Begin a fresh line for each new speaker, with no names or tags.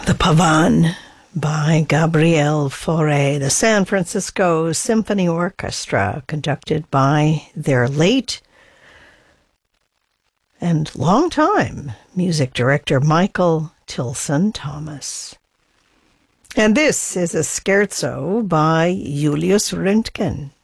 The Pavan by Gabriel Fauré, the San Francisco Symphony Orchestra, conducted by their late and long-time music director Michael Tilson Thomas. And this is a scherzo by Julius Röntgen.